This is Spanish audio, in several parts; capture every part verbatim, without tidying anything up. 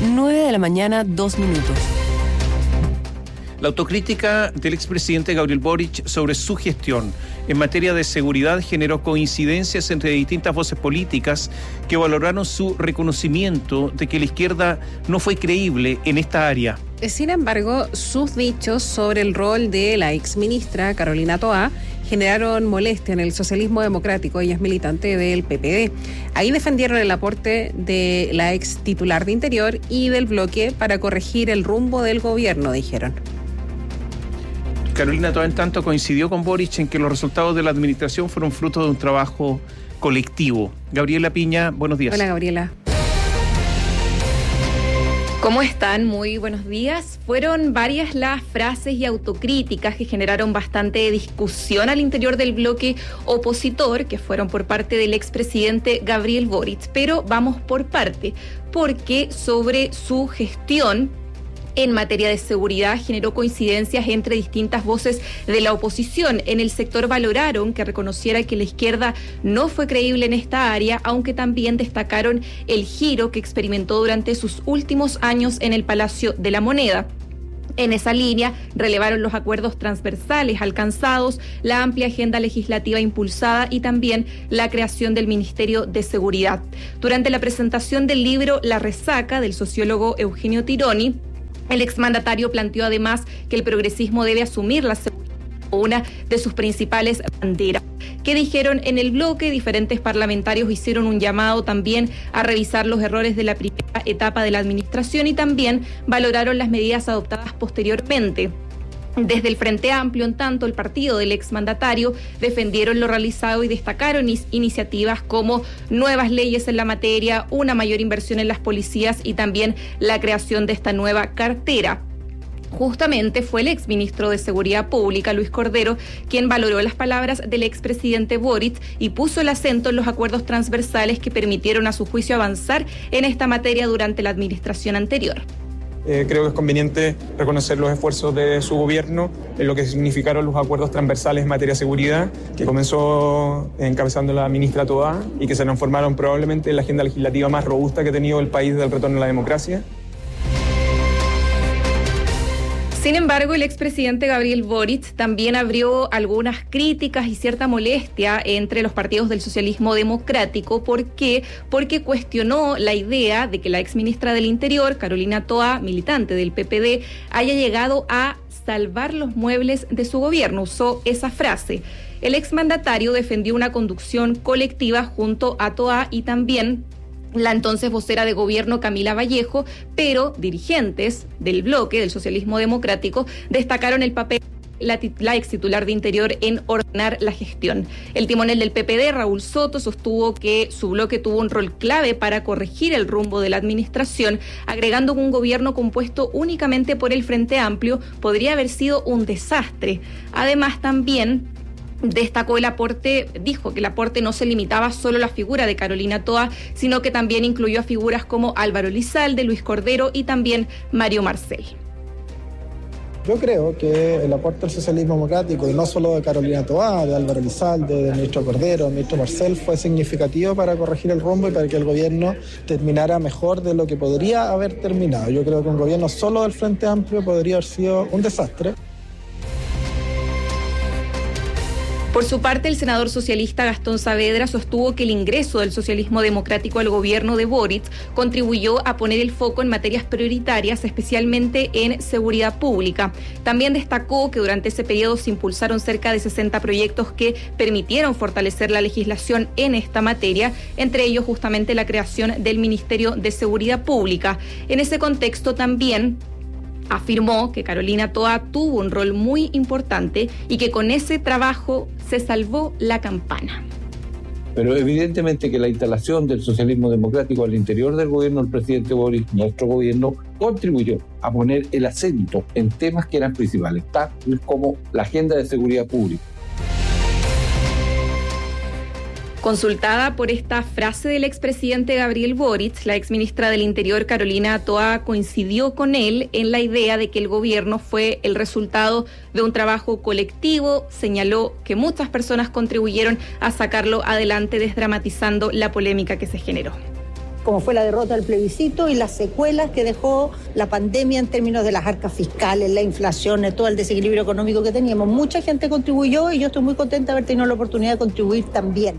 nueve de la mañana, dos minutos. La autocrítica del expresidente Gabriel Boric sobre su gestión en materia de seguridad generó coincidencias entre distintas voces políticas que valoraron su reconocimiento de que la izquierda no fue creíble en esta área. Sin embargo, sus dichos sobre el rol de la exministra Carolina Toá generaron molestia en el socialismo democrático. Ella es militante del P P D. Ahí defendieron el aporte de la ex titular de Interior y del bloque para corregir el rumbo del gobierno, dijeron. Carolina Toá, en tanto, coincidió con Boric en que los resultados de la administración fueron fruto de un trabajo colectivo. Gabriela Piña, buenos días. Hola, Gabriela. ¿Cómo están? Muy buenos días. Fueron varias las frases y autocríticas que generaron bastante discusión al interior del bloque opositor, que fueron por parte del expresidente Gabriel Boric. Pero vamos por parte, porque sobre su gestión en materia de seguridad generó coincidencias entre distintas voces de la oposición. En el sector valoraron que reconociera que la izquierda no fue creíble en esta área, aunque también destacaron el giro que experimentó durante sus últimos años en el Palacio de la Moneda. En esa línea, relevaron los acuerdos transversales alcanzados, la amplia agenda legislativa impulsada y también la creación del Ministerio de Seguridad. Durante la presentación del libro La Resaca, del sociólogo Eugenio Tironi, el exmandatario planteó además que el progresismo debe asumir la seguridad como una de sus principales banderas. ¿Qué dijeron en el bloque? Diferentes parlamentarios hicieron un llamado también a revisar los errores de la primera etapa de la administración y también valoraron las medidas adoptadas posteriormente. Desde el Frente Amplio, en tanto, el partido del exmandatario defendieron lo realizado y destacaron is- iniciativas como nuevas leyes en la materia, una mayor inversión en las policías y también la creación de esta nueva cartera. Justamente fue el exministro de Seguridad Pública, Luis Cordero, quien valoró las palabras del expresidente Boric y puso el acento en los acuerdos transversales que permitieron a su juicio avanzar en esta materia durante la administración anterior. Eh, creo que es conveniente reconocer los esfuerzos de su gobierno en lo que significaron los acuerdos transversales en materia de seguridad, que comenzó encabezando la ministra Toá y que se transformaron probablemente en la agenda legislativa más robusta que ha tenido el país del retorno a la democracia. Sin embargo, el expresidente Gabriel Boric también abrió algunas críticas y cierta molestia entre los partidos del socialismo democrático. ¿Por qué? Porque cuestionó la idea de que la exministra del Interior, Carolina Toá, militante del P P D, haya llegado a salvar los muebles de su gobierno. Usó esa frase. El exmandatario defendió una conducción colectiva junto a Toá y también la entonces vocera de gobierno Camila Vallejo, pero dirigentes del bloque del socialismo democrático destacaron el papel de la, la ex titular de Interior en ordenar la gestión. El timonel del P P D, Raúl Soto, sostuvo que su bloque tuvo un rol clave para corregir el rumbo de la administración, agregando que un gobierno compuesto únicamente por el Frente Amplio podría haber sido un desastre. Además, también destacó el aporte, dijo que el aporte no se limitaba solo a la figura de Carolina Toá, sino que también incluyó a figuras como Álvaro Elizalde, Luis Cordero y también Mario Marcel. Yo creo que el aporte del socialismo democrático, y no solo de Carolina Toá, de Álvaro Elizalde, del ministro Cordero, del ministro Marcel, fue significativo para corregir el rumbo y para que el gobierno terminara mejor de lo que podría haber terminado. Yo creo que un gobierno solo del Frente Amplio podría haber sido un desastre. Por su parte, el senador socialista Gastón Saavedra sostuvo que el ingreso del socialismo democrático al gobierno de Boric contribuyó a poner el foco en materias prioritarias, especialmente en seguridad pública. También destacó que durante ese periodo se impulsaron cerca de sesenta proyectos que permitieron fortalecer la legislación en esta materia, entre ellos justamente la creación del Ministerio de Seguridad Pública. En ese contexto también afirmó que Carolina Toá tuvo un rol muy importante y que con ese trabajo se salvó la campana. Pero evidentemente que la instalación del socialismo democrático al interior del gobierno del presidente Boric, nuestro gobierno, contribuyó a poner el acento en temas que eran principales, tal como la agenda de seguridad pública. Consultada por esta frase del expresidente Gabriel Boric, la exministra del Interior Carolina Toá coincidió con él en la idea de que el gobierno fue el resultado de un trabajo colectivo. Señaló que muchas personas contribuyeron a sacarlo adelante, desdramatizando la polémica que se generó. como fue la derrota del plebiscito y las secuelas que dejó la pandemia en términos de las arcas fiscales, la inflación, todo el desequilibrio económico que teníamos. Mucha gente contribuyó y yo estoy muy contenta de haber tenido la oportunidad de contribuir también.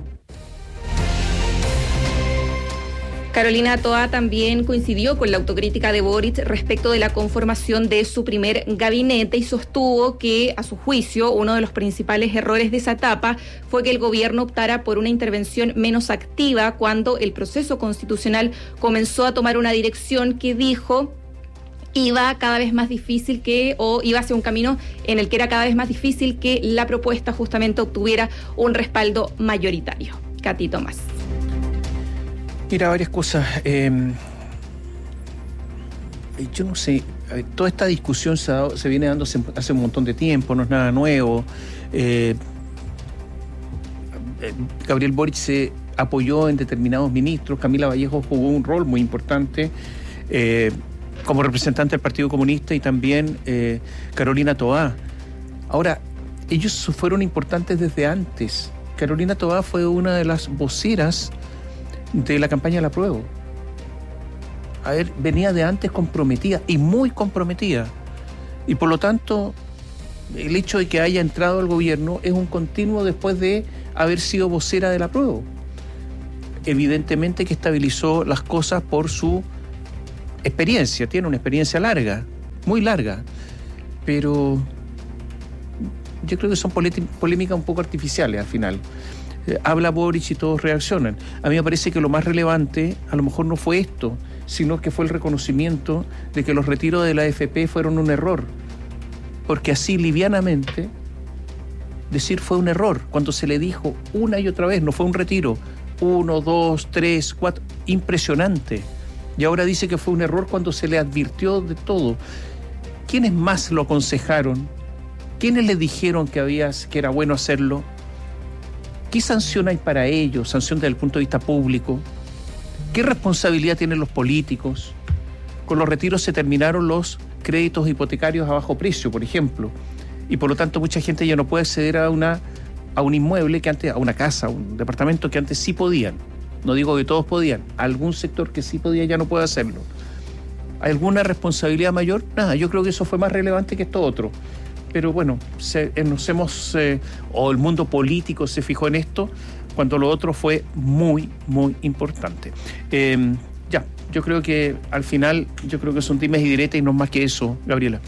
Carolina Toá también coincidió con la autocrítica de Boric respecto de la conformación de su primer gabinete y sostuvo que, a su juicio, uno de los principales errores de esa etapa fue que el gobierno optara por una intervención menos activa cuando el proceso constitucional comenzó a tomar una dirección que dijo iba cada vez más difícil que, o iba hacia un camino en el que era cada vez más difícil que la propuesta justamente obtuviera un respaldo mayoritario. Katy Tomás. Mira, varias cosas. Eh, yo no sé, toda esta discusión se, ha dado, se viene dando hace, hace un montón de tiempo, no es nada nuevo. Eh, Gabriel Boric se apoyó en determinados ministros, Camila Vallejo jugó un rol muy importante eh, como representante del Partido Comunista y también eh, Carolina Toá. Ahora, ellos fueron importantes desde antes. Carolina Toá fue una de las voceras de la campaña del apruebo. A ver, venía de antes comprometida y muy comprometida. Y por lo tanto, el hecho de que haya entrado al gobierno es un continuo después de haber sido vocera del apruebo. Evidentemente que estabilizó las cosas por su experiencia, tiene una experiencia larga, muy larga, pero yo creo que son polémicas un poco artificiales al final. Habla Boric y todos reaccionan. A mí me parece que lo más relevante a lo mejor no fue esto, sino que fue el reconocimiento de que los retiros de la A F P fueron un error. Porque así livianamente decir fue un error, cuando se le dijo una y otra vez, no fue un retiro, uno, dos, tres, cuatro, impresionante. Y ahora dice que fue un error cuando se le advirtió de todo. ¿Quiénes más lo aconsejaron? ¿Quiénes le dijeron que, había, que era bueno hacerlo? ¿Qué sanción hay para ellos? Sanción desde el punto de vista público. ¿Qué responsabilidad tienen los políticos? Con los retiros se terminaron los créditos hipotecarios a bajo precio, por ejemplo. Y por lo tanto mucha gente ya no puede acceder a, una, a un inmueble que antes, a una casa, a un departamento que antes sí podían. No digo que todos podían. Algún sector que sí podía ya no puede hacerlo. ¿Hay alguna responsabilidad mayor? Nada, yo creo que eso fue más relevante que esto otro. Pero bueno, se, nos hemos, eh, o el mundo político se fijó en esto, cuando lo otro fue muy, muy importante. Eh, ya, yo creo que al final, yo creo que son dimes y diretes y no más que eso, Gabriela.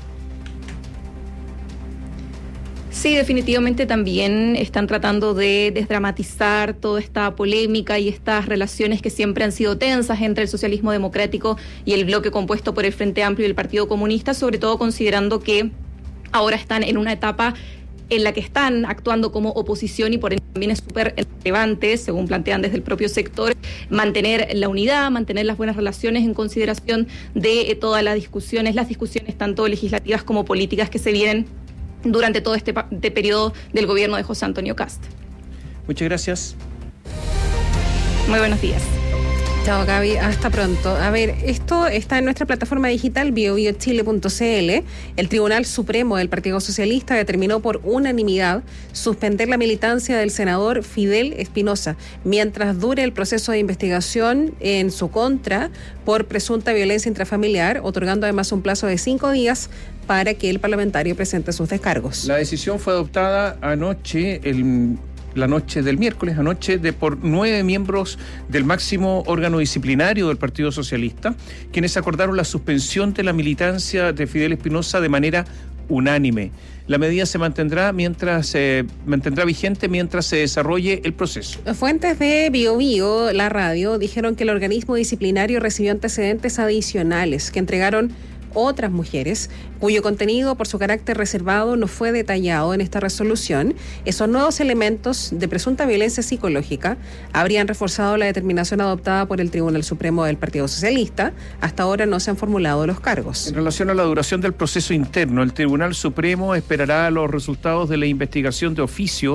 Sí, definitivamente también están tratando de desdramatizar toda esta polémica y estas relaciones que siempre han sido tensas entre el socialismo democrático y el bloque compuesto por el Frente Amplio y el Partido Comunista, sobre todo considerando que ahora están en una etapa en la que están actuando como oposición y por ende también es súper relevante, según plantean desde el propio sector, mantener la unidad, mantener las buenas relaciones en consideración de eh, todas las discusiones, las discusiones tanto legislativas como políticas que se vienen durante todo este, este periodo del gobierno de José Antonio Kast. Muchas gracias. Muy buenos días. Chao, Gaby, hasta pronto. A ver, esto está en nuestra plataforma digital bio bio chile punto c l. El Tribunal Supremo del Partido Socialista determinó por unanimidad suspender la militancia del senador Fidel Espinosa mientras dure el proceso de investigación en su contra por presunta violencia intrafamiliar, otorgando además un plazo de cinco días para que el parlamentario presente sus descargos. La decisión fue adoptada anoche, el la noche del miércoles, anoche, de por nueve miembros del máximo órgano disciplinario del Partido Socialista, quienes acordaron la suspensión de la militancia de Fidel Espinosa de manera unánime. La medida se mantendrá mientras se eh, mantendrá vigente mientras se desarrolle el proceso. Fuentes de Bio Bio, la radio, dijeron que el organismo disciplinario recibió antecedentes adicionales que entregaron otras mujeres, cuyo contenido por su carácter reservado no fue detallado en esta resolución. Esos nuevos elementos de presunta violencia psicológica habrían reforzado la determinación adoptada por el Tribunal Supremo del Partido Socialista. Hasta ahora no se han formulado los cargos. En relación a la duración del proceso interno, el Tribunal Supremo esperará los resultados de la investigación de oficio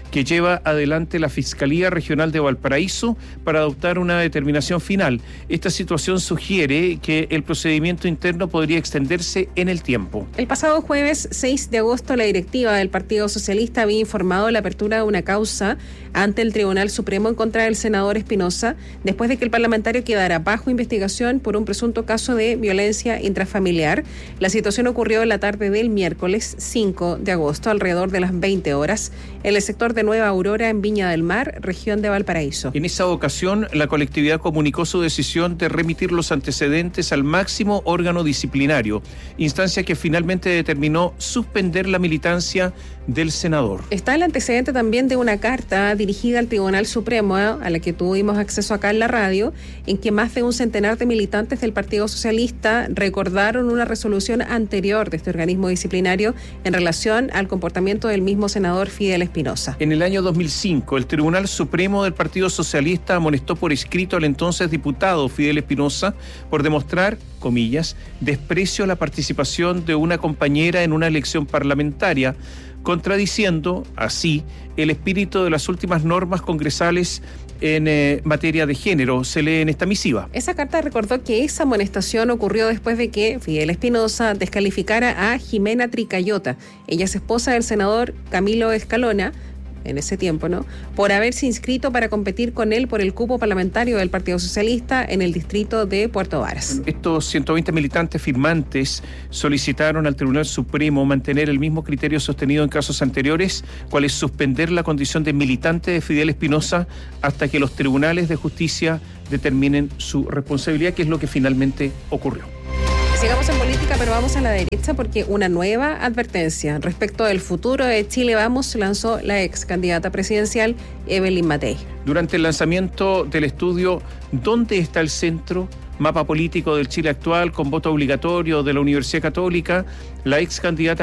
que lleva adelante la Fiscalía Regional de Valparaíso para adoptar una determinación final. Esta situación sugiere que el procedimiento interno podría extenderse en el tiempo. El pasado jueves seis de agosto, la directiva del Partido Socialista había informado de la apertura de una causa ante el Tribunal Supremo en contra del senador Espinosa, después de que el parlamentario quedara bajo investigación por un presunto caso de violencia intrafamiliar. La situación ocurrió en la tarde del miércoles cinco de agosto, alrededor de las veinte horas, en el sector de Nueva Aurora, en Viña del Mar, región de Valparaíso. En esa ocasión, la colectividad comunicó su decisión de remitir los antecedentes al máximo órgano disciplinario, instancia que finalmente determinó suspender la militancia del senador. Está el antecedente también de una carta dirigida al Tribunal Supremo, ¿eh? a la que tuvimos acceso acá en la radio, en que más de un centenar de militantes del Partido Socialista recordaron una resolución anterior de este organismo disciplinario en relación al comportamiento del mismo senador Fidel Espinosa. En el año dos mil cinco, el Tribunal Supremo del Partido Socialista amonestó por escrito al entonces diputado Fidel Espinosa por demostrar, comillas, desprecio a la participación de una compañera en una elección parlamentaria, contradiciendo así el espíritu de las últimas normas congresales en eh, materia de género, se lee en esta misiva. Esa carta recordó que esa amonestación ocurrió después de que Fidel Espinosa descalificara a Jimena Tricayota, ella es esposa del senador Camilo Escalona, en ese tiempo, ¿no?, por haberse inscrito para competir con él por el cupo parlamentario del Partido Socialista en el distrito de Puerto Varas. Estos ciento veinte militantes firmantes solicitaron al Tribunal Supremo mantener el mismo criterio sostenido en casos anteriores, cual es suspender la condición de militante de Fidel Espinosa hasta que los tribunales de justicia determinen su responsabilidad, que es lo que finalmente ocurrió. Sigamos en política, pero vamos a la derecha porque una nueva advertencia respecto del futuro de Chile Vamos lanzó la ex candidata presidencial Evelyn Matei. Durante el lanzamiento del estudio ¿Dónde está el centro? Mapa político del Chile actual con voto obligatorio de la Universidad Católica, la ex candidata